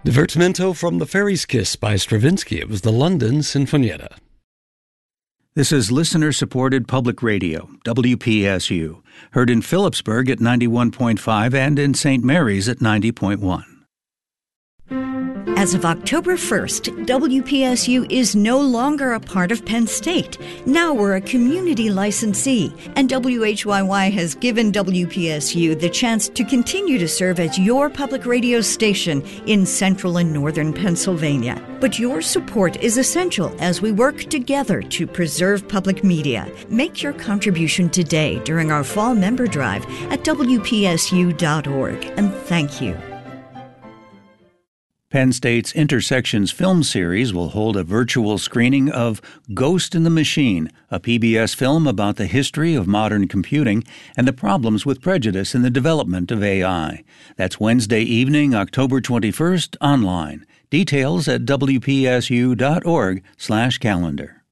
Divertimento from The Fairy's Kiss by Stravinsky. It was the London Sinfonietta. This is listener-supported public radio, WPSU, heard in Phillipsburg at 91.5 and in St. Mary's at 90.1. As of October 1st, WPSU is no longer a part of Penn State. Now we're a community licensee, and WHYY has given WPSU the chance to continue to serve as your public radio station in central and northern Pennsylvania. But your support is essential as we work together to preserve public media. Make your contribution today during our fall member drive at WPSU.org, and thank you. Penn State's Intersections film series will hold a virtual screening of Ghost in the Machine, a PBS film about the history of modern computing and the problems with prejudice in the development of AI. That's Wednesday evening, October 21st, online. Details at WPSU.org/calendar.